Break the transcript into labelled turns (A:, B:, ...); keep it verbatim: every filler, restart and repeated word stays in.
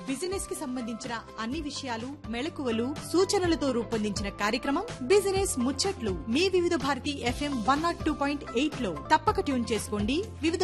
A: Business కి సంబంధించిన అన్ని విషయాలు, మెళకువలు, సూచనలతో రూపొందించిన కార్యక్రమం బిజినెస్ ముచ్చట్లు మీ వివిధ Bharati FM one not two point eight లో తప్పక ట్యూన్ చేసుకోండి. వివిధ